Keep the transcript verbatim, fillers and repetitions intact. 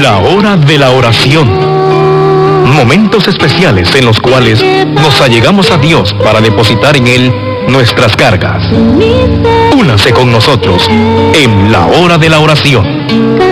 La hora de la oración. Momentos especiales en los cuales nos allegamos a Dios para depositar en Él nuestras cargas. Únase con nosotros en la hora de la oración.